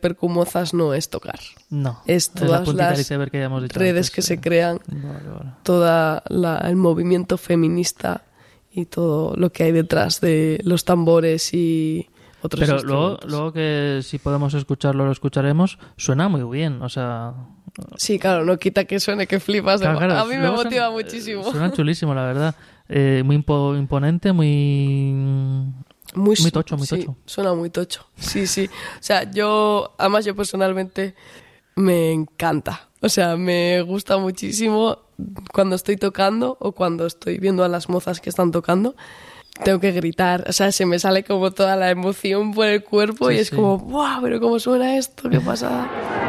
percumozas no es tocar. No, es todas las que hayamos dicho redes antes, que se crean, todo el movimiento feminista y todo lo que hay detrás de los tambores y otros instrumentos. Pero luego que si podemos escucharlo, lo escucharemos, suena muy bien, o sea... Sí, claro, no quita que suene que flipas. Claro, a mí me motiva muchísimo. Suena chulísimo, la verdad. Muy imponente, muy tocho, muy tocho. Suena muy tocho. Sí. O sea, yo personalmente me encanta. O sea, me gusta muchísimo cuando estoy tocando o cuando estoy viendo a las mozas que están tocando. Tengo que gritar, o sea, se me sale como toda la emoción por el cuerpo y es como, ¡guau! Pero cómo suena esto, qué pasa.